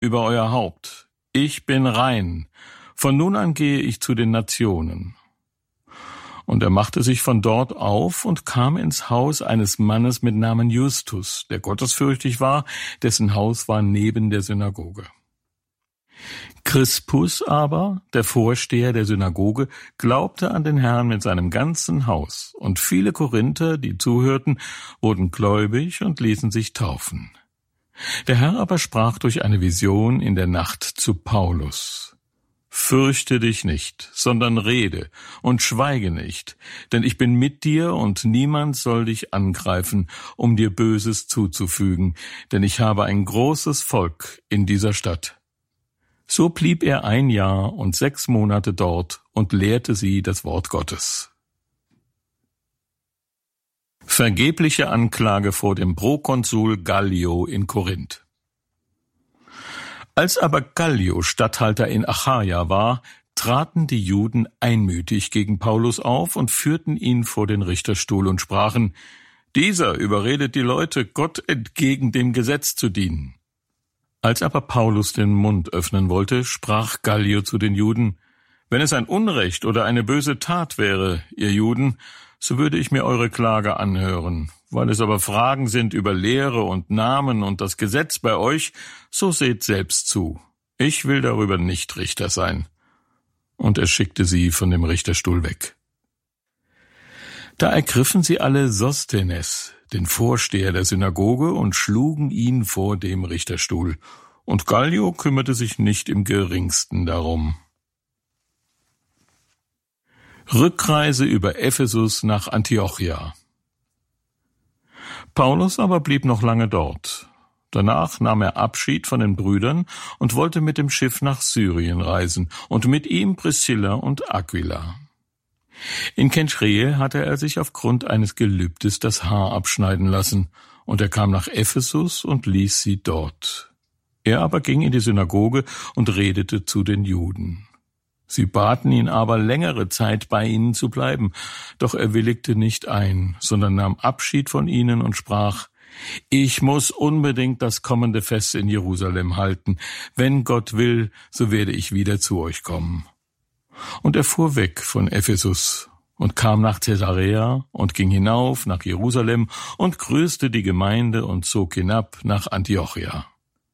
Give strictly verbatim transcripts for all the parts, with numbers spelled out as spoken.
über euer Haupt. Ich bin rein. Von nun an gehe ich zu den Nationen. Und er machte sich von dort auf und kam ins Haus eines Mannes mit Namen Justus, der gottesfürchtig war, dessen Haus war neben der Synagoge. Crispus aber, der Vorsteher der Synagoge, glaubte an den Herrn mit seinem ganzen Haus, und viele Korinther, die zuhörten, wurden gläubig und ließen sich taufen. Der Herr aber sprach durch eine Vision in der Nacht zu Paulus: Fürchte dich nicht, sondern rede und schweige nicht, denn ich bin mit dir und niemand soll dich angreifen, um dir Böses zuzufügen, denn ich habe ein großes Volk in dieser Stadt. So blieb er ein Jahr und sechs Monate dort und lehrte sie das Wort Gottes. Vergebliche Anklage vor dem Prokonsul Gallio in Korinth. Als aber Gallio Statthalter in Achaia war, traten die Juden einmütig gegen Paulus auf und führten ihn vor den Richterstuhl und sprachen: Dieser überredet die Leute, Gott entgegen dem Gesetz zu dienen. Als aber Paulus den Mund öffnen wollte, sprach Gallio zu den Juden: Wenn es ein Unrecht oder eine böse Tat wäre, ihr Juden, so würde ich mir eure Klage anhören. Weil es aber Fragen sind über Lehre und Namen und das Gesetz bei euch, so seht selbst zu. Ich will darüber nicht Richter sein. Und er schickte sie von dem Richterstuhl weg. Da ergriffen sie alle Sosthenes, den Vorsteher der Synagoge, und schlugen ihn vor dem Richterstuhl. Und Gallio kümmerte sich nicht im geringsten darum. Rückreise über Ephesus nach Antiochia. Paulus aber blieb noch lange dort. Danach nahm er Abschied von den Brüdern und wollte mit dem Schiff nach Syrien reisen, und mit ihm Priscilla und Aquila. In Kenchreä hatte er sich aufgrund eines Gelübdes das Haar abschneiden lassen, und er kam nach Ephesus und ließ sie dort. Er aber ging in die Synagoge und redete zu den Juden. Sie baten ihn aber, längere Zeit bei ihnen zu bleiben, doch er willigte nicht ein, sondern nahm Abschied von ihnen und sprach: Ich muss unbedingt das kommende Fest in Jerusalem halten. Wenn Gott will, so werde ich wieder zu euch kommen. Und er fuhr weg von Ephesus und kam nach Caesarea und ging hinauf nach Jerusalem und grüßte die Gemeinde und zog hinab nach Antiochia.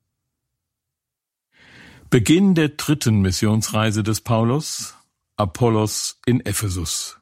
Beginn der dritten Missionsreise des Paulus, Apollos in Ephesus.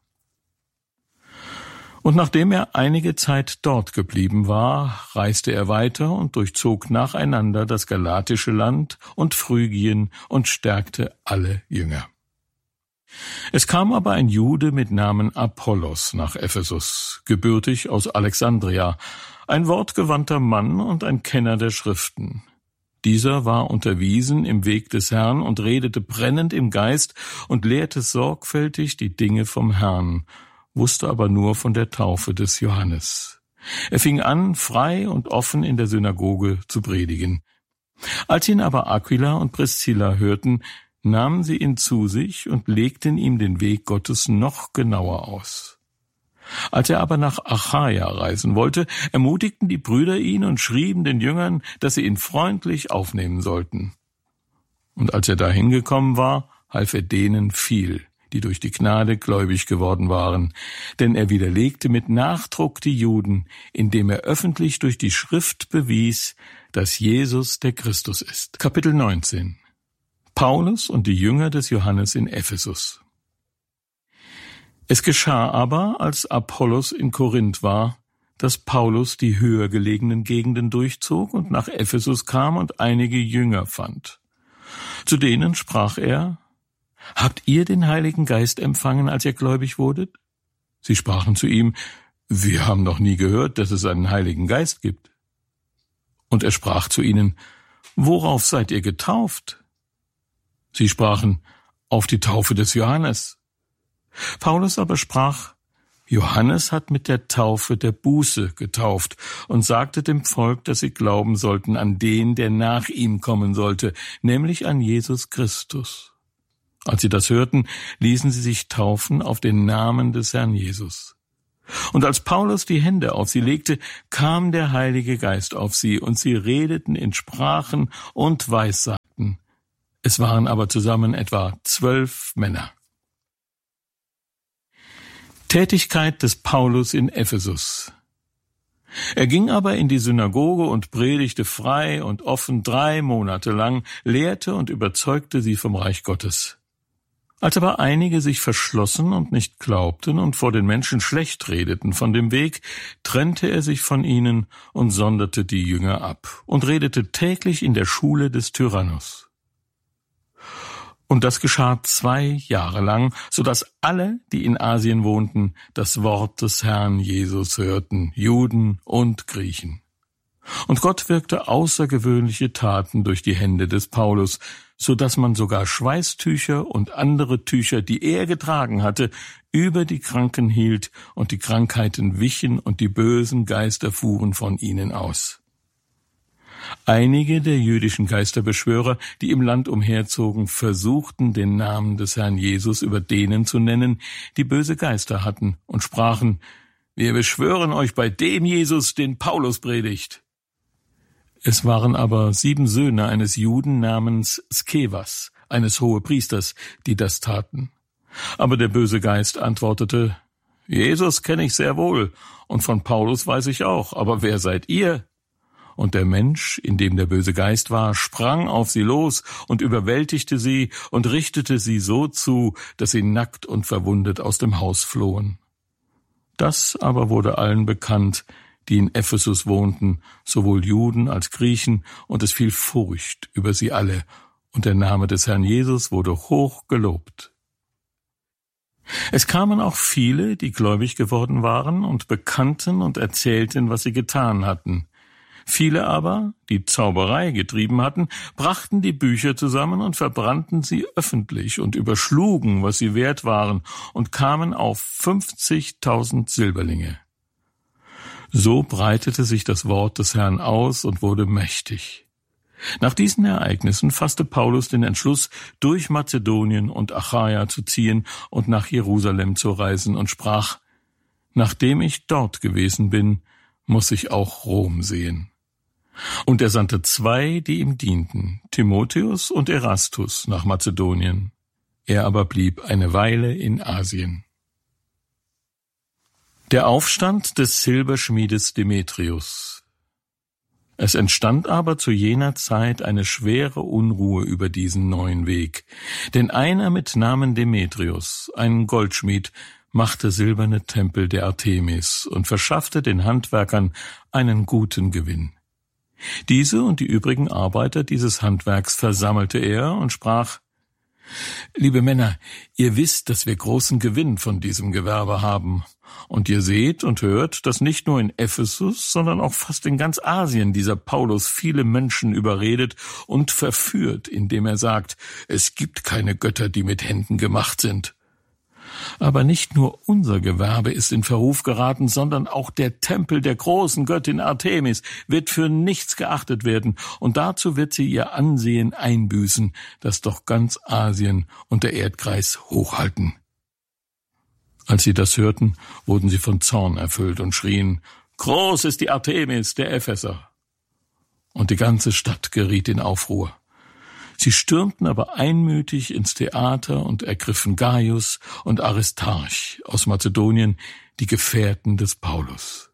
Und nachdem er einige Zeit dort geblieben war, reiste er weiter und durchzog nacheinander das galatische Land und Phrygien und stärkte alle Jünger. Es kam aber ein Jude mit Namen Apollos nach Ephesus, gebürtig aus Alexandria, ein wortgewandter Mann und ein Kenner der Schriften. Dieser war unterwiesen im Weg des Herrn und redete brennend im Geist und lehrte sorgfältig die Dinge vom Herrn, wusste aber nur von der Taufe des Johannes. Er fing an, frei und offen in der Synagoge zu predigen. Als ihn aber Aquila und Priscilla hörten, nahmen sie ihn zu sich und legten ihm den Weg Gottes noch genauer aus. Als er aber nach Achaia reisen wollte, ermutigten die Brüder ihn und schrieben den Jüngern, dass sie ihn freundlich aufnehmen sollten. Und als er dahin gekommen war, half er denen viel, die durch die Gnade gläubig geworden waren, denn er widerlegte mit Nachdruck die Juden, indem er öffentlich durch die Schrift bewies, dass Jesus der Christus ist. Kapitel neunzehn. Paulus und die Jünger des Johannes in Ephesus. Es geschah aber, als Apollos in Korinth war, dass Paulus die höher gelegenen Gegenden durchzog und nach Ephesus kam und einige Jünger fand. Zu denen sprach er: Habt ihr den Heiligen Geist empfangen, als ihr gläubig wurdet? Sie sprachen zu ihm: Wir haben noch nie gehört, dass es einen Heiligen Geist gibt. Und er sprach zu ihnen: Worauf seid ihr getauft? Sie sprachen: Auf die Taufe des Johannes. Paulus aber sprach: Johannes hat mit der Taufe der Buße getauft und sagte dem Volk, dass sie glauben sollten an den, der nach ihm kommen sollte, nämlich an Jesus Christus. Als sie das hörten, ließen sie sich taufen auf den Namen des Herrn Jesus. Und als Paulus die Hände auf sie legte, kam der Heilige Geist auf sie, und sie redeten in Sprachen und Weissagen. Es waren aber zusammen etwa zwölf Männer. Tätigkeit des Paulus in Ephesus. Er ging aber in die Synagoge und predigte frei und offen drei Monate lang, lehrte und überzeugte sie vom Reich Gottes. Als aber einige sich verschlossen und nicht glaubten und vor den Menschen schlecht redeten von dem Weg, trennte er sich von ihnen und sonderte die Jünger ab und redete täglich in der Schule des Tyrannus. Und das geschah zwei Jahre lang, so dass alle, die in Asien wohnten, das Wort des Herrn Jesus hörten, Juden und Griechen. Und Gott wirkte außergewöhnliche Taten durch die Hände des Paulus, so dass man sogar Schweißtücher und andere Tücher, die er getragen hatte, über die Kranken hielt, und die Krankheiten wichen und die bösen Geister fuhren von ihnen aus. Einige der jüdischen Geisterbeschwörer, die im Land umherzogen, versuchten, den Namen des Herrn Jesus über denen zu nennen, die böse Geister hatten, und sprachen: Wir beschwören euch bei dem Jesus, den Paulus predigt. Es waren aber sieben Söhne eines Juden namens Skevas, eines Hohepriesters, die das taten. Aber der böse Geist antwortete: Jesus kenne ich sehr wohl, und von Paulus weiß ich auch, aber wer seid ihr? Und der Mensch, in dem der böse Geist war, sprang auf sie los und überwältigte sie und richtete sie so zu, dass sie nackt und verwundet aus dem Haus flohen. Das aber wurde allen bekannt, die in Ephesus wohnten, sowohl Juden als Griechen, und es fiel Furcht über sie alle, und der Name des Herrn Jesus wurde hoch gelobt. Es kamen auch viele, die gläubig geworden waren, und bekannten und erzählten, was sie getan hatten. Viele aber, die Zauberei getrieben hatten, brachten die Bücher zusammen und verbrannten sie öffentlich und überschlugen, was sie wert waren, und kamen auf fünfzigtausend Silberlinge. So breitete sich das Wort des Herrn aus und wurde mächtig. Nach diesen Ereignissen fasste Paulus den Entschluss, durch Mazedonien und Achaia zu ziehen und nach Jerusalem zu reisen, und sprach: Nachdem ich dort gewesen bin, muss ich auch Rom sehen. Und er sandte zwei, die ihm dienten, Timotheus und Erastus, nach Mazedonien. Er aber blieb eine Weile in Asien. Der Aufstand des Silberschmiedes Demetrius. Es entstand aber zu jener Zeit eine schwere Unruhe über diesen neuen Weg, denn einer mit Namen Demetrius, ein Goldschmied, machte silberne Tempel der Artemis und verschaffte den Handwerkern einen guten Gewinn. Diese und die übrigen Arbeiter dieses Handwerks versammelte er und sprach: Liebe Männer, ihr wisst, dass wir großen Gewinn von diesem Gewerbe haben. Und ihr seht und hört, dass nicht nur in Ephesus, sondern auch fast in ganz Asien dieser Paulus viele Menschen überredet und verführt, indem er sagt, es gibt keine Götter, die mit Händen gemacht sind. Aber nicht nur unser Gewerbe ist in Verruf geraten, sondern auch der Tempel der großen Göttin Artemis wird für nichts geachtet werden, und dazu wird sie ihr Ansehen einbüßen, das doch ganz Asien und der Erdkreis hochhalten. Als sie das hörten, wurden sie von Zorn erfüllt und schrien: Groß ist die Artemis der Epheser! Und die ganze Stadt geriet in Aufruhr. Sie stürmten aber einmütig ins Theater und ergriffen Gaius und Aristarch aus Mazedonien, die Gefährten des Paulus.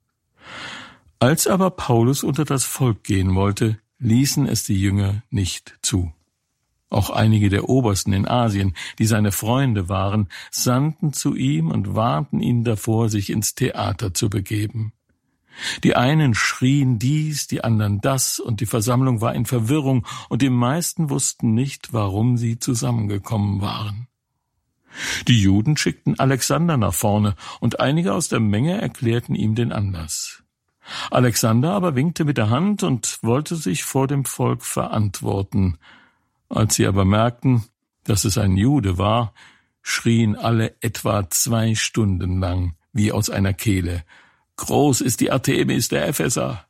Als aber Paulus unter das Volk gehen wollte, ließen es die Jünger nicht zu. Auch einige der Obersten in Asien, die seine Freunde waren, sandten zu ihm und warnten ihn davor, sich ins Theater zu begeben. Die einen schrien dies, die anderen das, und die Versammlung war in Verwirrung, und die meisten wussten nicht, warum sie zusammengekommen waren. Die Juden schickten Alexander nach vorne, und einige aus der Menge erklärten ihm den Anlass. Alexander aber winkte mit der Hand und wollte sich vor dem Volk verantworten. Als sie aber merkten, dass es ein Jude war, schrien alle etwa zwei Stunden lang, wie aus einer Kehle: Groß ist die Artemis der Epheser!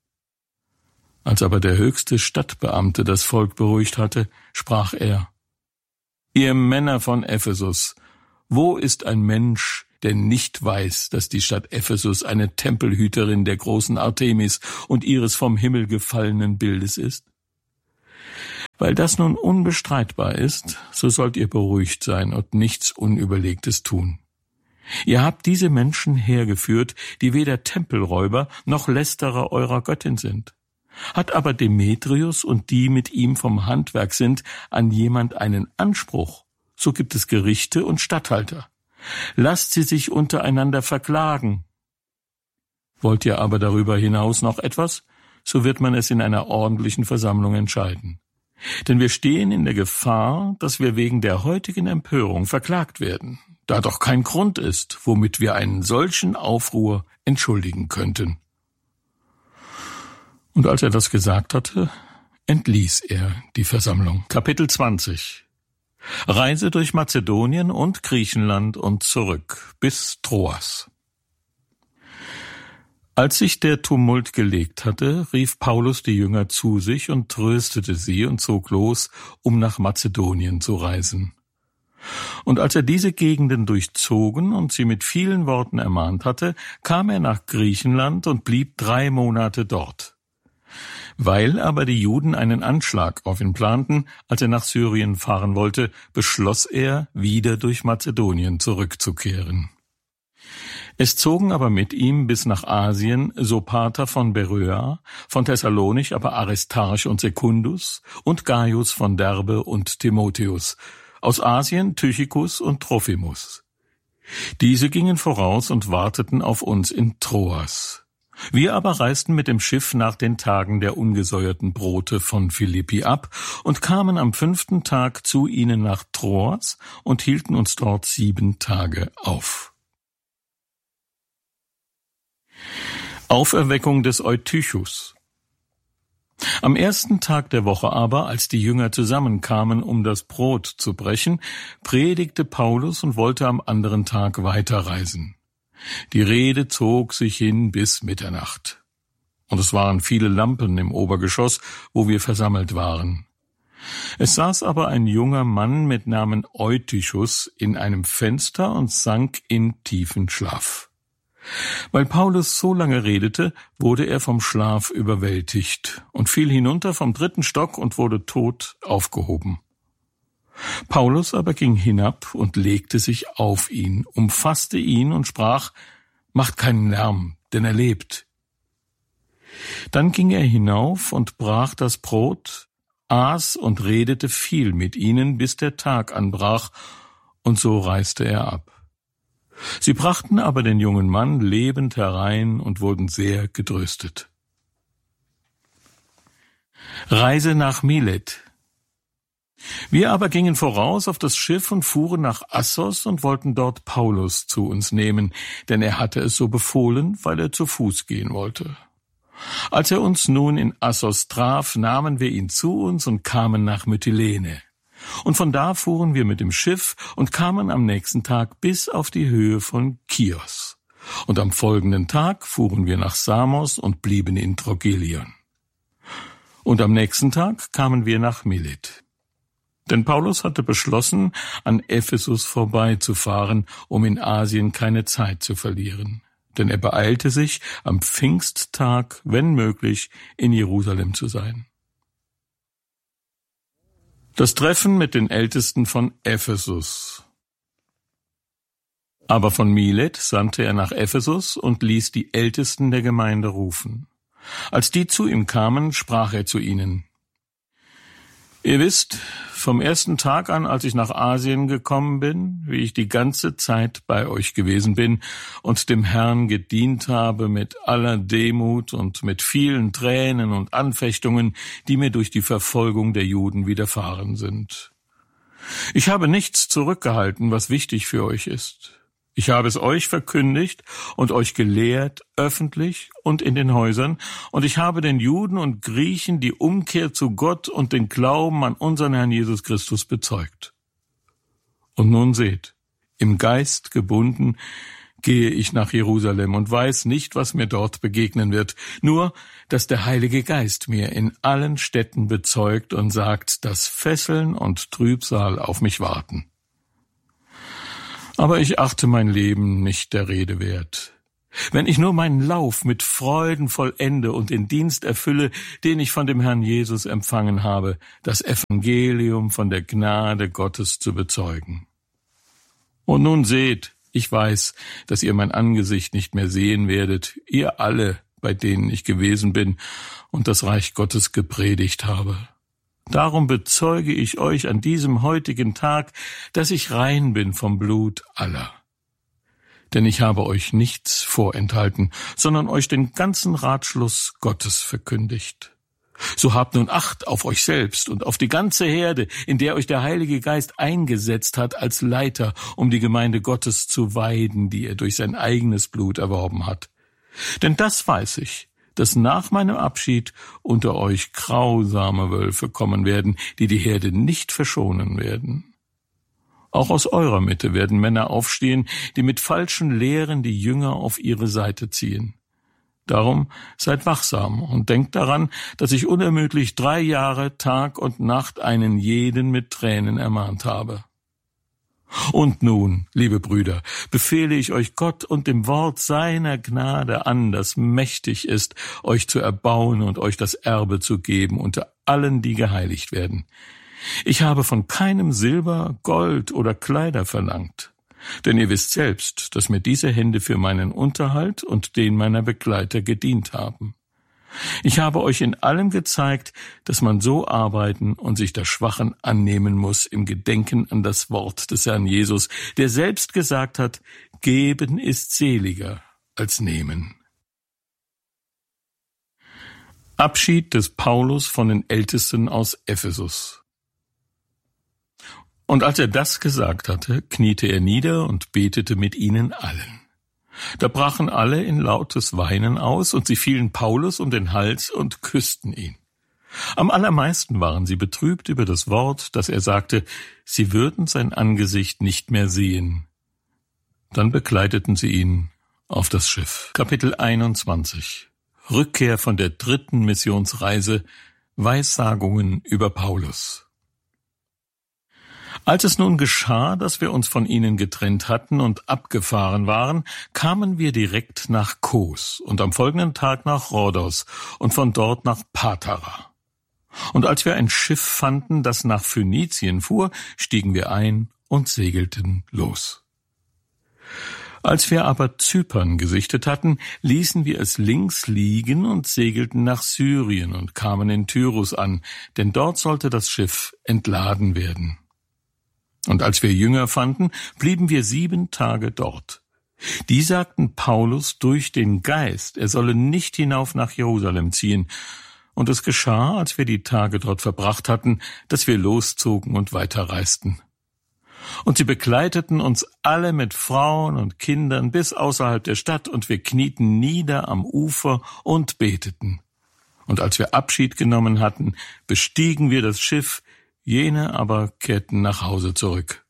Als aber der höchste Stadtbeamte das Volk beruhigt hatte, sprach er: Ihr Männer von Ephesus, wo ist ein Mensch, der nicht weiß, dass die Stadt Ephesus eine Tempelhüterin der großen Artemis und ihres vom Himmel gefallenen Bildes ist? Weil das nun unbestreitbar ist, so sollt ihr beruhigt sein und nichts Unüberlegtes tun. Ihr habt diese Menschen hergeführt, die weder Tempelräuber noch Lästerer eurer Göttin sind. Hat aber Demetrius und die mit ihm vom Handwerk sind an jemand einen Anspruch, so gibt es Gerichte und Statthalter. Lasst sie sich untereinander verklagen. Wollt ihr aber darüber hinaus noch etwas, so wird man es in einer ordentlichen Versammlung entscheiden. Denn wir stehen in der Gefahr, dass wir wegen der heutigen Empörung verklagt werden, da doch kein Grund ist, womit wir einen solchen Aufruhr entschuldigen könnten. Und als er das gesagt hatte, entließ er die Versammlung. Kapitel zwanzig. Reise durch Mazedonien und Griechenland und zurück bis Troas. Als sich der Tumult gelegt hatte, rief Paulus die Jünger zu sich und tröstete sie und zog los, um nach Mazedonien zu reisen. Und als er diese Gegenden durchzogen und sie mit vielen Worten ermahnt hatte, kam er nach Griechenland und blieb drei Monate dort. Weil aber die Juden einen Anschlag auf ihn planten, als er nach Syrien fahren wollte, beschloss er, wieder durch Mazedonien zurückzukehren. Es zogen aber mit ihm bis nach Asien Sopater von Beröa, von Thessalonich aber Aristarch und Secundus und Gaius von Derbe und Timotheus, aus Asien Tychicus und Trophimus. Diese gingen voraus und warteten auf uns in Troas. Wir aber reisten mit dem Schiff nach den Tagen der ungesäuerten Brote von Philippi ab und kamen am fünften Tag zu ihnen nach Troas und hielten uns dort sieben Tage auf. Auferweckung des Eutychus. Am ersten Tag der Woche aber, als die Jünger zusammenkamen, um das Brot zu brechen, predigte Paulus und wollte am anderen Tag weiterreisen. Die Rede zog sich hin bis Mitternacht. Und es waren viele Lampen im Obergeschoss, wo wir versammelt waren. Es saß aber ein junger Mann mit Namen Eutychus in einem Fenster und sank in tiefen Schlaf. Weil Paulus so lange redete, wurde er vom Schlaf überwältigt und fiel hinunter vom dritten Stock und wurde tot aufgehoben. Paulus aber ging hinab und legte sich auf ihn, umfasste ihn und sprach: Macht keinen Lärm, denn er lebt. Dann ging er hinauf und brach das Brot, aß und redete viel mit ihnen, bis der Tag anbrach, und so reiste er ab. Sie brachten aber den jungen Mann lebend herein und wurden sehr getröstet. Reise nach Milet. Wir aber gingen voraus auf das Schiff und fuhren nach Assos und wollten dort Paulus zu uns nehmen, denn er hatte es so befohlen, weil er zu Fuß gehen wollte. Als er uns nun in Assos traf, nahmen wir ihn zu uns und kamen nach Mytilene. Und von da fuhren wir mit dem Schiff und kamen am nächsten Tag bis auf die Höhe von Chios. Und am folgenden Tag fuhren wir nach Samos und blieben in Trogilion. Und am nächsten Tag kamen wir nach Milet. Denn Paulus hatte beschlossen, an Ephesus vorbeizufahren, um in Asien keine Zeit zu verlieren. Denn er beeilte sich, am Pfingsttag, wenn möglich, in Jerusalem zu sein. Das Treffen mit den Ältesten von Ephesus. Aber von Milet sandte er nach Ephesus und ließ die Ältesten der Gemeinde rufen. Als die zu ihm kamen, sprach er zu ihnen: Ihr wisst, vom ersten Tag an, als ich nach Asien gekommen bin, wie ich die ganze Zeit bei euch gewesen bin und dem Herrn gedient habe mit aller Demut und mit vielen Tränen und Anfechtungen, die mir durch die Verfolgung der Juden widerfahren sind. Ich habe nichts zurückgehalten, was wichtig für euch ist. Ich habe es euch verkündigt und euch gelehrt, öffentlich und in den Häusern, und ich habe den Juden und Griechen die Umkehr zu Gott und den Glauben an unseren Herrn Jesus Christus bezeugt. Und nun seht, im Geist gebunden gehe ich nach Jerusalem und weiß nicht, was mir dort begegnen wird, nur, dass der Heilige Geist mir in allen Städten bezeugt und sagt, dass Fesseln und Trübsal auf mich warten. Aber ich achte mein Leben nicht der Rede wert. Wenn ich nur meinen Lauf mit Freuden vollende und den Dienst erfülle, den ich von dem Herrn Jesus empfangen habe, das Evangelium von der Gnade Gottes zu bezeugen. Und nun seht, ich weiß, dass ihr mein Angesicht nicht mehr sehen werdet, ihr alle, bei denen ich gewesen bin und das Reich Gottes gepredigt habe. Darum bezeuge ich euch an diesem heutigen Tag, dass ich rein bin vom Blut aller. Denn ich habe euch nichts vorenthalten, sondern euch den ganzen Ratschluss Gottes verkündigt. So habt nun Acht auf euch selbst und auf die ganze Herde, in der euch der Heilige Geist eingesetzt hat als Leiter, um die Gemeinde Gottes zu weiden, die er durch sein eigenes Blut erworben hat. Denn das weiß ich, dass nach meinem Abschied unter euch grausame Wölfe kommen werden, die die Herde nicht verschonen werden. Auch aus eurer Mitte werden Männer aufstehen, die mit falschen Lehren die Jünger auf ihre Seite ziehen. Darum seid wachsam und denkt daran, dass ich unermüdlich drei Jahre Tag und Nacht einen jeden mit Tränen ermahnt habe. Und nun, liebe Brüder, befehle ich euch Gott und dem Wort seiner Gnade an, das mächtig ist, euch zu erbauen und euch das Erbe zu geben unter allen, die geheiligt werden. Ich habe von keinem Silber, Gold oder Kleider verlangt, denn ihr wisst selbst, dass mir diese Hände für meinen Unterhalt und den meiner Begleiter gedient haben. Ich habe euch in allem gezeigt, dass man so arbeiten und sich der Schwachen annehmen muss im Gedenken an das Wort des Herrn Jesus, der selbst gesagt hat, geben ist seliger als nehmen. Abschied des Paulus von den Ältesten aus Ephesus. Und als er das gesagt hatte, kniete er nieder und betete mit ihnen allen. Da brachen alle in lautes Weinen aus, und sie fielen Paulus um den Hals und küssten ihn. Am allermeisten waren sie betrübt über das Wort, das er sagte, sie würden sein Angesicht nicht mehr sehen. Dann begleiteten sie ihn auf das Schiff. Kapitel einundzwanzig. Rückkehr von der dritten Missionsreise, Weissagungen über Paulus. Als es nun geschah, dass wir uns von ihnen getrennt hatten und abgefahren waren, kamen wir direkt nach Kos und am folgenden Tag nach Rhodos und von dort nach Patara. Und als wir ein Schiff fanden, das nach Phönizien fuhr, stiegen wir ein und segelten los. Als wir aber Zypern gesichtet hatten, ließen wir es links liegen und segelten nach Syrien und kamen in Tyrus an, denn dort sollte das Schiff entladen werden. Und als wir Jünger fanden, blieben wir sieben Tage dort. Die sagten Paulus durch den Geist, er solle nicht hinauf nach Jerusalem ziehen. Und es geschah, als wir die Tage dort verbracht hatten, dass wir loszogen und weiterreisten. Und sie begleiteten uns alle mit Frauen und Kindern bis außerhalb der Stadt, und wir knieten nieder am Ufer und beteten. Und als wir Abschied genommen hatten, bestiegen wir das Schiff, jene aber kehrten nach Hause zurück.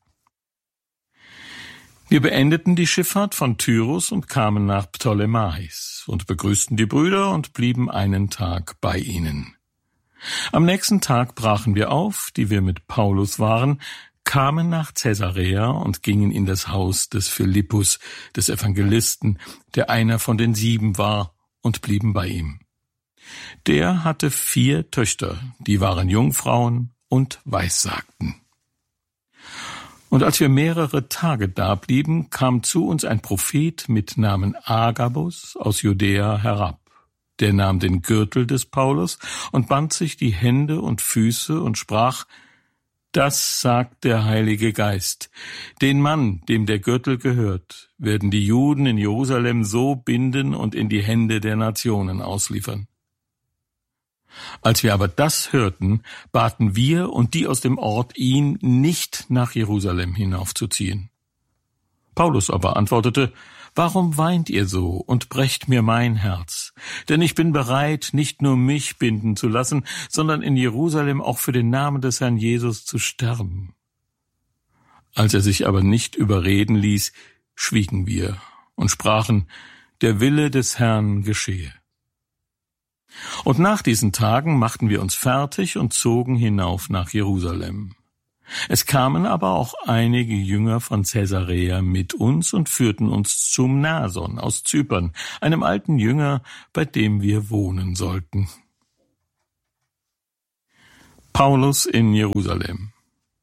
Wir beendeten die Schifffahrt von Tyrus und kamen nach Ptolemais und begrüßten die Brüder und blieben einen Tag bei ihnen. Am nächsten Tag brachen wir auf, die wir mit Paulus waren, kamen nach Caesarea und gingen in das Haus des Philippus, des Evangelisten, der einer von den sieben war, und blieben bei ihm. Der hatte vier Töchter, die waren Jungfrauen und weissagten. Und als wir mehrere Tage dablieben, kam zu uns ein Prophet mit Namen Agabus aus Judäa herab. Der nahm den Gürtel des Paulus und band sich die Hände und Füße und sprach, das sagt der Heilige Geist. Den Mann, dem der Gürtel gehört, werden die Juden in Jerusalem so binden und in die Hände der Nationen ausliefern. Als wir aber das hörten, baten wir und die aus dem Ort, ihn nicht nach Jerusalem hinaufzuziehen. Paulus aber antwortete, warum weint ihr so und brecht mir mein Herz? Denn ich bin bereit, nicht nur mich binden zu lassen, sondern in Jerusalem auch für den Namen des Herrn Jesus zu sterben. Als er sich aber nicht überreden ließ, schwiegen wir und sprachen, der Wille des Herrn geschehe. Und nach diesen Tagen machten wir uns fertig und zogen hinauf nach Jerusalem. Es kamen aber auch einige Jünger von Caesarea mit uns und führten uns zum Mnason aus Zypern, einem alten Jünger, bei dem wir wohnen sollten. Paulus in Jerusalem.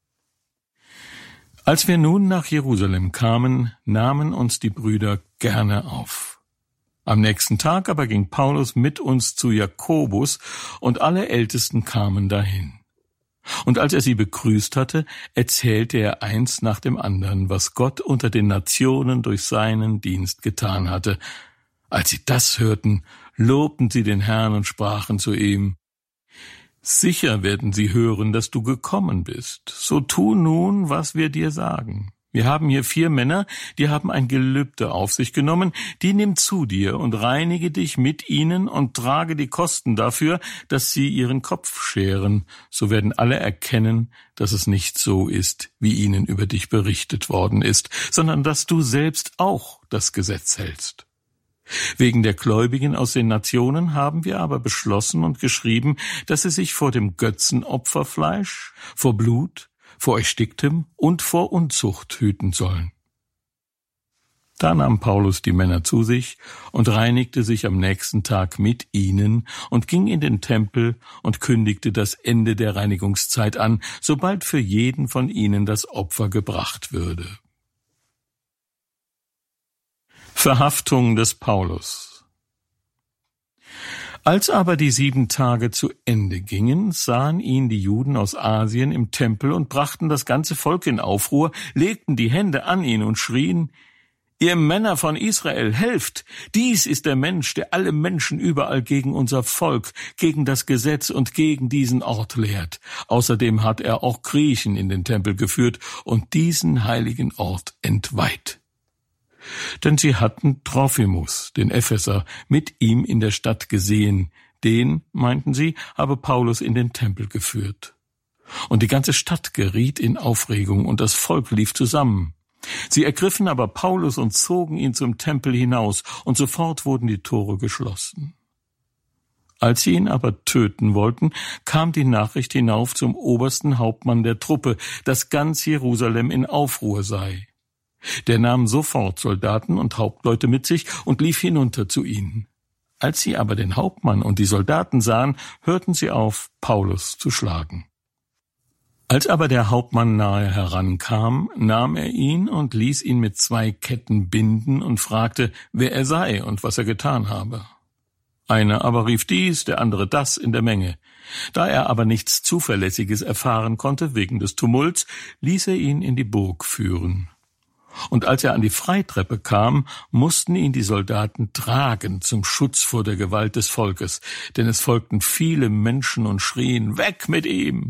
Als wir nun nach Jerusalem kamen, nahmen uns die Brüder gerne auf. Am nächsten Tag aber ging Paulus mit uns zu Jakobus, und alle Ältesten kamen dahin. Und als er sie begrüßt hatte, erzählte er eins nach dem anderen, was Gott unter den Nationen durch seinen Dienst getan hatte. Als sie das hörten, lobten sie den Herrn und sprachen zu ihm: Sicher werden sie hören, dass du gekommen bist. So tu nun, was wir dir sagen. Wir haben hier vier Männer, die haben ein Gelübde auf sich genommen, die nimm zu dir und reinige dich mit ihnen und trage die Kosten dafür, dass sie ihren Kopf scheren. So werden alle erkennen, dass es nicht so ist, wie ihnen über dich berichtet worden ist, sondern dass du selbst auch das Gesetz hältst. Wegen der Gläubigen aus den Nationen haben wir aber beschlossen und geschrieben, dass sie sich vor dem Götzenopferfleisch, vor Blut, vor Ersticktem und vor Unzucht hüten sollen. Da nahm Paulus die Männer zu sich und reinigte sich am nächsten Tag mit ihnen und ging in den Tempel und kündigte das Ende der Reinigungszeit an, sobald für jeden von ihnen das Opfer gebracht würde. Verhaftung des Paulus. Als aber die sieben Tage zu Ende gingen, sahen ihn die Juden aus Asien im Tempel und brachten das ganze Volk in Aufruhr, legten die Hände an ihn und schrien: Ihr Männer von Israel, helft! Dies ist der Mensch, der alle Menschen überall gegen unser Volk, gegen das Gesetz und gegen diesen Ort lehrt. Außerdem hat er auch Griechen in den Tempel geführt und diesen heiligen Ort entweiht. Denn sie hatten Trophimus, den Epheser, mit ihm in der Stadt gesehen. Den, meinten sie, habe Paulus in den Tempel geführt. Und die ganze Stadt geriet in Aufregung und das Volk lief zusammen. Sie ergriffen aber Paulus und zogen ihn zum Tempel hinaus, und sofort wurden die Tore geschlossen. Als sie ihn aber töten wollten, kam die Nachricht hinauf zum obersten Hauptmann der Truppe, dass ganz Jerusalem in Aufruhr sei. Der nahm sofort Soldaten und Hauptleute mit sich und lief hinunter zu ihnen. Als sie aber den Hauptmann und die Soldaten sahen, hörten sie auf, Paulus zu schlagen. Als aber der Hauptmann nahe herankam, nahm er ihn und ließ ihn mit zwei Ketten binden und fragte, wer er sei und was er getan habe. Einer aber rief dies, der andere das in der Menge. Da er aber nichts Zuverlässiges erfahren konnte wegen des Tumults, ließ er ihn in die Burg führen. Und als er an die Freitreppe kam, mussten ihn die Soldaten tragen zum Schutz vor der Gewalt des Volkes, denn es folgten viele Menschen und schrien, weg mit ihm!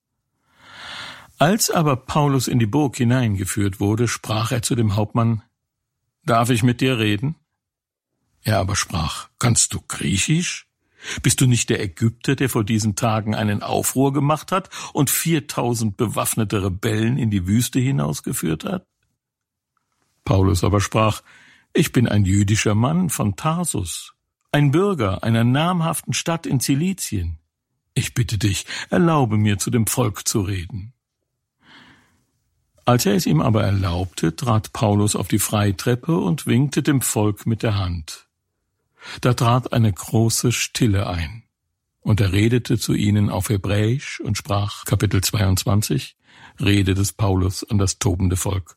Als aber Paulus in die Burg hineingeführt wurde, sprach er zu dem Hauptmann, »Darf ich mit dir reden?« Er aber sprach, »Kannst du Griechisch? Bist du nicht der Ägypter, der vor diesen Tagen einen Aufruhr gemacht hat und viertausend bewaffnete Rebellen in die Wüste hinausgeführt hat?« Paulus aber sprach, »Ich bin ein jüdischer Mann von Tarsus, ein Bürger einer namhaften Stadt in Zilizien. Ich bitte dich, erlaube mir, zu dem Volk zu reden.« Als er es ihm aber erlaubte, trat Paulus auf die Freitreppe und winkte dem Volk mit der Hand. Da trat eine große Stille ein, und er redete zu ihnen auf Hebräisch und sprach, Kapitel zweiundzwanzig, Rede des Paulus an das tobende Volk.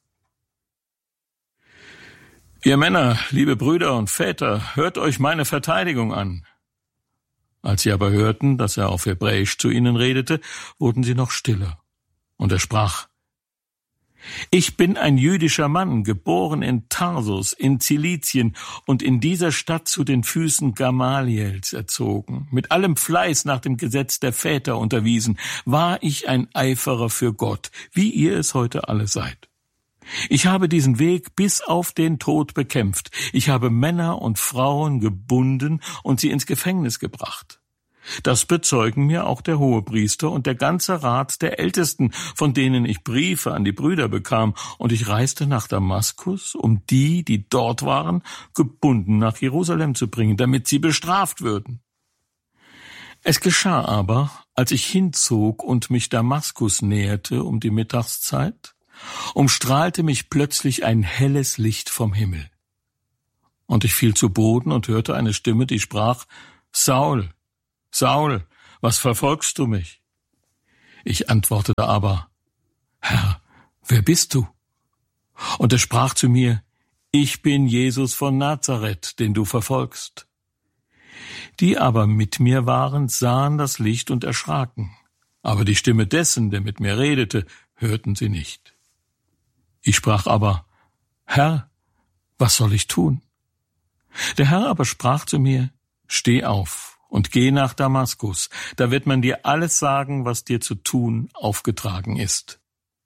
»Ihr Männer, liebe Brüder und Väter, hört euch meine Verteidigung an.« Als sie aber hörten, dass er auf Hebräisch zu ihnen redete, wurden sie noch stiller. Und er sprach, »Ich bin ein jüdischer Mann, geboren in Tarsus, in Zilizien und in dieser Stadt zu den Füßen Gamaliels erzogen. Mit allem Fleiß nach dem Gesetz der Väter unterwiesen, war ich ein Eiferer für Gott, wie ihr es heute alle seid. Ich habe diesen Weg bis auf den Tod bekämpft. Ich habe Männer und Frauen gebunden und sie ins Gefängnis gebracht. Das bezeugen mir auch der Hohepriester und der ganze Rat der Ältesten, von denen ich Briefe an die Brüder bekam, und ich reiste nach Damaskus, um die, die dort waren, gebunden nach Jerusalem zu bringen, damit sie bestraft würden. Es geschah aber, als ich hinzog und mich Damaskus näherte um die Mittagszeit, umstrahlte mich plötzlich ein helles Licht vom Himmel. Und ich fiel zu Boden und hörte eine Stimme, die sprach: Saul, Saul, was verfolgst du mich? Ich antwortete aber: Herr, wer bist du? Und er sprach zu mir: Ich bin Jesus von Nazareth, den du verfolgst. Die aber mit mir waren, sahen das Licht und erschraken. Aber die Stimme dessen, der mit mir redete, hörten sie nicht. Ich sprach aber: Herr, was soll ich tun? Der Herr aber sprach zu mir: Steh auf und geh nach Damaskus, da wird man dir alles sagen, was dir zu tun aufgetragen ist.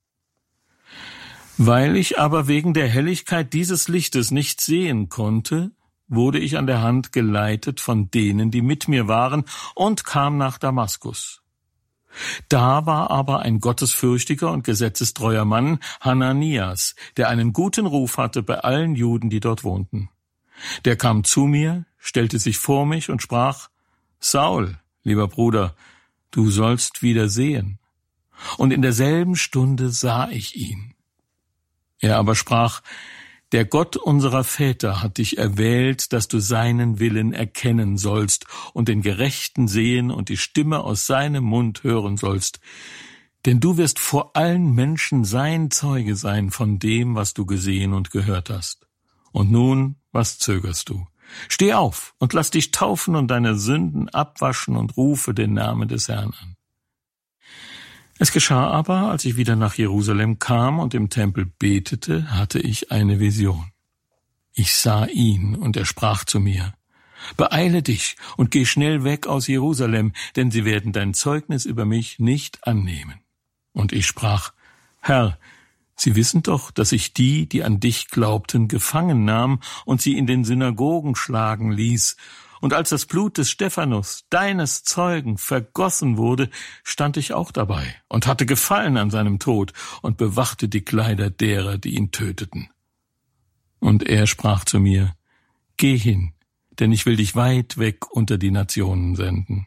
Weil ich aber wegen der Helligkeit dieses Lichtes nicht sehen konnte, wurde ich an der Hand geleitet von denen, die mit mir waren, und kam nach Damaskus. Da war aber ein gottesfürchtiger und gesetzestreuer Mann, Hananias, der einen guten Ruf hatte bei allen Juden, die dort wohnten. Der kam zu mir, stellte sich vor mich und sprach: Saul, lieber Bruder, du sollst wieder sehen. Und in derselben Stunde sah ich ihn. Er aber sprach: Der Gott unserer Väter hat dich erwählt, dass du seinen Willen erkennen sollst und den Gerechten sehen und die Stimme aus seinem Mund hören sollst. Denn du wirst vor allen Menschen sein Zeuge sein von dem, was du gesehen und gehört hast. Und nun, was zögerst du? Steh auf und lass dich taufen und deine Sünden abwaschen und rufe den Namen des Herrn an. Es geschah aber, als ich wieder nach Jerusalem kam und im Tempel betete, hatte ich eine Vision. Ich sah ihn, und er sprach zu mir: Beeile dich und geh schnell weg aus Jerusalem, denn sie werden dein Zeugnis über mich nicht annehmen. Und ich sprach: Herr, Sie wissen doch, dass ich die, die an dich glaubten, gefangen nahm und sie in den Synagogen schlagen ließ. Und als das Blut des Stephanus, deines Zeugen, vergossen wurde, stand ich auch dabei und hatte Gefallen an seinem Tod und bewachte die Kleider derer, die ihn töteten. Und er sprach zu mir: Geh hin, denn ich will dich weit weg unter die Nationen senden.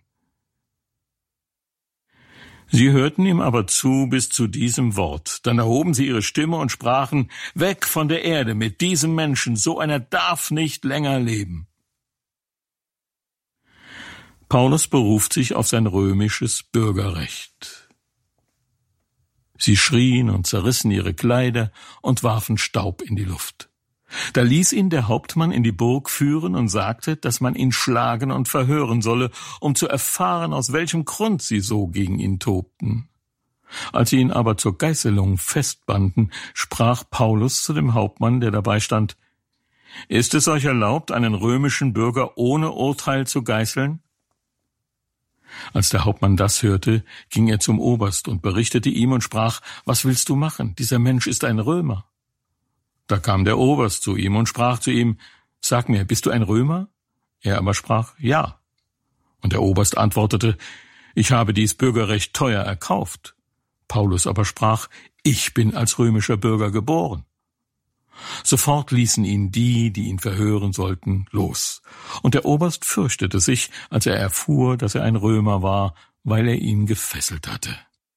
Sie hörten ihm aber zu bis zu diesem Wort. Dann erhoben sie ihre Stimme und sprachen: Weg von der Erde mit diesem Menschen, so einer darf nicht länger leben. Paulus beruft sich auf sein römisches Bürgerrecht. Sie schrien und zerrissen ihre Kleider und warfen Staub in die Luft. Da ließ ihn der Hauptmann in die Burg führen und sagte, dass man ihn schlagen und verhören solle, um zu erfahren, aus welchem Grund sie so gegen ihn tobten. Als sie ihn aber zur Geißelung festbanden, sprach Paulus zu dem Hauptmann, der dabei stand: Ist es euch erlaubt, einen römischen Bürger ohne Urteil zu geißeln? Als der Hauptmann das hörte, ging er zum Oberst und berichtete ihm und sprach: Was willst du machen? Dieser Mensch ist ein Römer. Da kam der Oberst zu ihm und sprach zu ihm: Sag mir, bist du ein Römer? Er aber sprach: Ja. Und der Oberst antwortete: Ich habe dies Bürgerrecht teuer erkauft. Paulus aber sprach: Ich bin als römischer Bürger geboren. Sofort ließen ihn die, die ihn verhören sollten, los. Und der Oberst fürchtete sich, als er erfuhr, dass er ein Römer war, weil er ihn gefesselt hatte.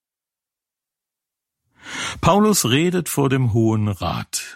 Paulus redet vor dem Hohen Rat.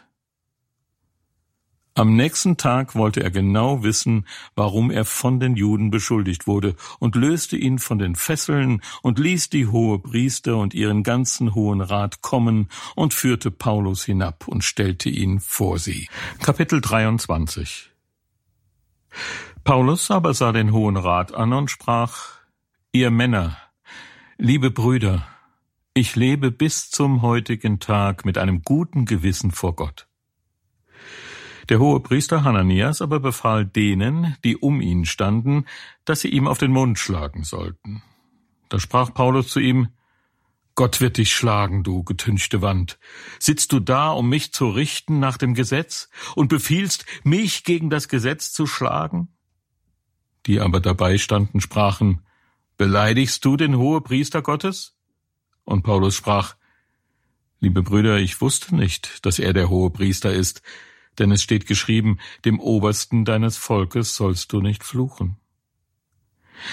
Am nächsten Tag wollte er genau wissen, warum er von den Juden beschuldigt wurde, und löste ihn von den Fesseln und ließ die Hohepriester und ihren ganzen Hohen Rat kommen und führte Paulus hinab und stellte ihn vor sie. Kapitel dreiundzwanzig. Paulus aber sah den Hohen Rat an und sprach: Ihr Männer, liebe Brüder, ich lebe bis zum heutigen Tag mit einem guten Gewissen vor Gott. Der Hohepriester Hananias aber befahl denen, die um ihn standen, dass sie ihm auf den Mund schlagen sollten. Da sprach Paulus zu ihm: Gott wird dich schlagen, du getünchte Wand. Sitzt du da, um mich zu richten nach dem Gesetz, und befiehlst, mich gegen das Gesetz zu schlagen? Die aber dabei standen, sprachen: Beleidigst du den Hohepriester Gottes? Und Paulus sprach: Liebe Brüder, ich wusste nicht, dass er der Hohepriester ist, denn es steht geschrieben, dem Obersten deines Volkes sollst du nicht fluchen.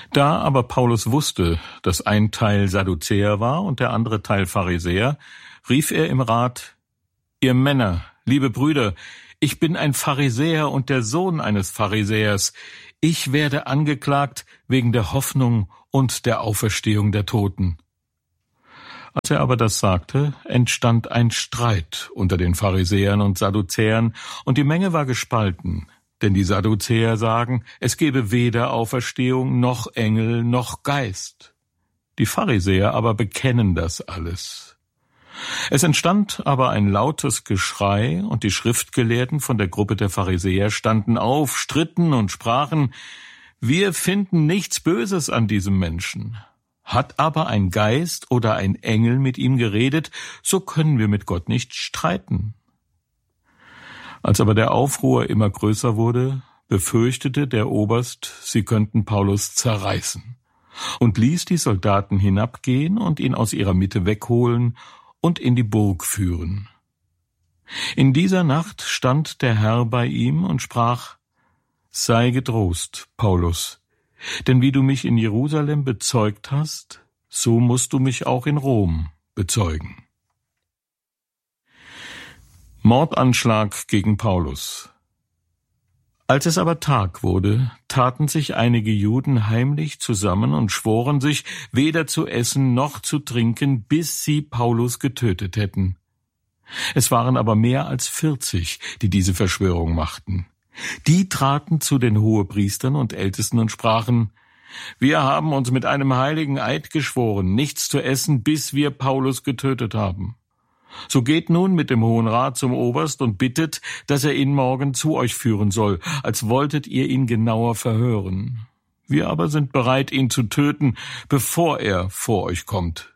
Da aber Paulus wusste, dass ein Teil Sadduzäer war und der andere Teil Pharisäer, rief er im Rat: Ihr Männer, liebe Brüder, ich bin ein Pharisäer und der Sohn eines Pharisäers. Ich werde angeklagt wegen der Hoffnung und der Auferstehung der Toten. Als er aber das sagte, entstand ein Streit unter den Pharisäern und Sadduzäern, und die Menge war gespalten. Denn die Sadduzäer sagen, es gebe weder Auferstehung noch Engel noch Geist. Die Pharisäer aber bekennen das alles. Es entstand aber ein lautes Geschrei, und die Schriftgelehrten von der Gruppe der Pharisäer standen auf, stritten und sprachen: Wir finden nichts Böses an diesem Menschen. Hat aber ein Geist oder ein Engel mit ihm geredet, so können wir mit Gott nicht streiten. Als aber der Aufruhr immer größer wurde, befürchtete der Oberst, sie könnten Paulus zerreißen, und ließ die Soldaten hinabgehen und ihn aus ihrer Mitte wegholen und in die Burg führen. In dieser Nacht stand der Herr bei ihm und sprach: Sei getrost, Paulus, denn wie du mich in Jerusalem bezeugt hast, so musst du mich auch in Rom bezeugen. Mordanschlag gegen Paulus. Als es aber Tag wurde, taten sich einige Juden heimlich zusammen und schworen sich, weder zu essen noch zu trinken, bis sie Paulus getötet hätten. Es waren aber mehr als vierzig, die diese Verschwörung machten. Die traten zu den Hohepriestern und Ältesten und sprachen: Wir haben uns mit einem heiligen Eid geschworen, nichts zu essen, bis wir Paulus getötet haben. So geht nun mit dem Hohen Rat zum Oberst und bittet, dass er ihn morgen zu euch führen soll, als wolltet ihr ihn genauer verhören. Wir aber sind bereit, ihn zu töten, bevor er vor euch kommt.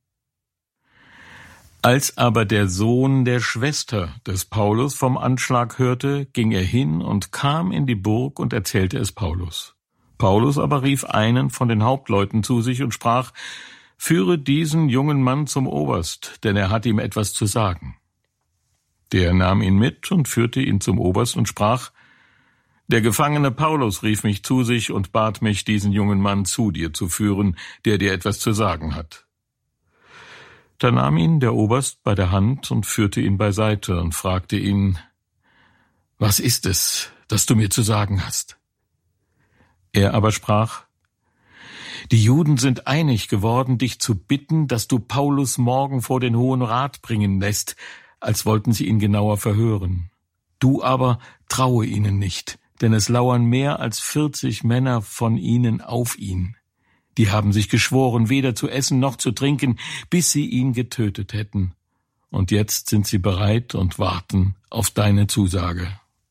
Als aber der Sohn der Schwester des Paulus vom Anschlag hörte, ging er hin und kam in die Burg und erzählte es Paulus. Paulus aber rief einen von den Hauptleuten zu sich und sprach: Führe diesen jungen Mann zum Oberst, denn er hat ihm etwas zu sagen. Der nahm ihn mit und führte ihn zum Oberst und sprach: Der Gefangene Paulus rief mich zu sich und bat mich, diesen jungen Mann zu dir zu führen, der dir etwas zu sagen hat. Da nahm ihn der Oberst bei der Hand und führte ihn beiseite und fragte ihn: Was ist es, das du mir zu sagen hast? Er aber sprach: Die Juden sind einig geworden, dich zu bitten, dass du Paulus morgen vor den Hohen Rat bringen lässt, als wollten sie ihn genauer verhören. Du aber traue ihnen nicht, denn es lauern mehr als vierzig Männer von ihnen auf ihn. Die haben sich geschworen, weder zu essen noch zu trinken, bis sie ihn getötet hätten. Und jetzt sind sie bereit und warten auf deine Zusage.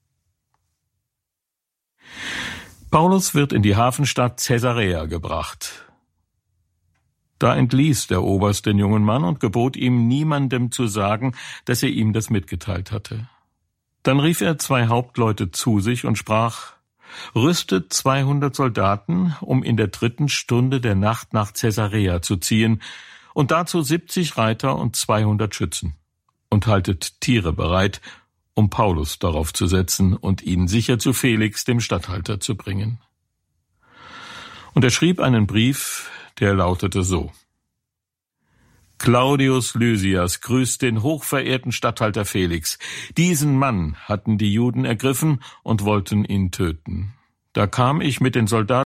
Paulus wird in die Hafenstadt Caesarea gebracht. Da entließ der Oberst den jungen Mann und gebot ihm, niemandem zu sagen, dass er ihm das mitgeteilt hatte. Dann rief er zwei Hauptleute zu sich und sprach: Rüstet zweihundert Soldaten, um in der dritten Stunde der Nacht nach Caesarea zu ziehen, und dazu siebzig Reiter und zweihundert Schützen, und haltet Tiere bereit, um Paulus darauf zu setzen und ihn sicher zu Felix, dem Statthalter, zu bringen. Und er schrieb einen Brief, der lautete so: Claudius Lysias grüßt den hochverehrten Statthalter Felix. Diesen Mann hatten die Juden ergriffen und wollten ihn töten. Da kam ich mit den Soldaten